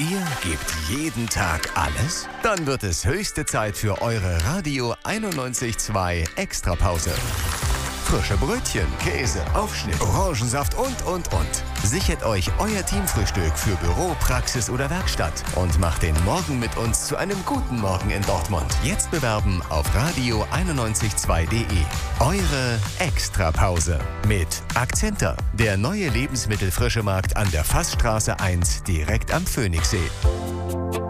ihr gebt jeden Tag alles? Dann wird es höchste Zeit für eure Radio 91.2 Extrapause. Frische Brötchen, Käse, Aufschnitt, Orangensaft und. Sichert euch euer Teamfrühstück für Büro, Praxis oder Werkstatt und macht den Morgen mit uns zu einem guten Morgen in Dortmund. Jetzt bewerben auf radio992.de. Eure Extrapause mit Akzenta, der neue Lebensmittelfrischemarkt an der Fassstraße 1 direkt am Phoenixsee.